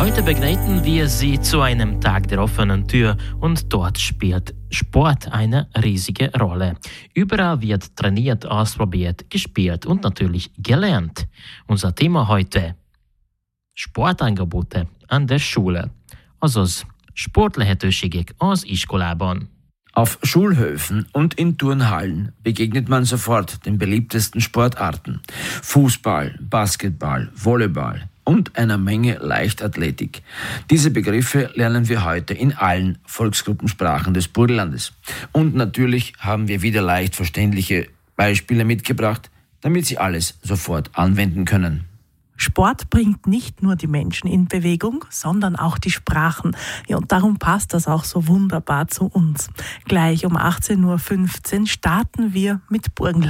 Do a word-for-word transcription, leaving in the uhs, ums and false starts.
Heute begleiten wir Sie zu einem Tag der offenen Tür und dort spielt Sport eine riesige Rolle. Überall wird trainiert, ausprobiert, gespielt und natürlich gelernt. Unser Thema heute: Sportangebote an der Schule. Azaz sportlehetőségek az iskolában. Auf Schulhöfen und in Turnhallen begegnet man sofort den beliebtesten Sportarten: Fußball, Basketball, Volleyball und einer Menge Leichtathletik. Diese Begriffe lernen wir heute in allen Volksgruppensprachen des Burgenlandes. Und natürlich haben wir wieder leicht verständliche Beispiele mitgebracht, damit Sie alles sofort anwenden können. Sport bringt nicht nur die Menschen in Bewegung, sondern auch die Sprachen. Ja, und darum passt das auch so wunderbar zu uns. Gleich um achtzehn Uhr fünfzehn starten wir mit Burgenland.